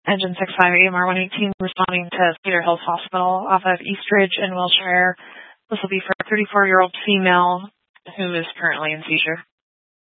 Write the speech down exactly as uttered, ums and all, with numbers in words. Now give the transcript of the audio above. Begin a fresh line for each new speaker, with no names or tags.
Engine six five A M R one eighteen responding to Cedar Hills Hospital off of East Ridge in Wilshire. This will be for a thirty-four-year-old female who is currently in seizure.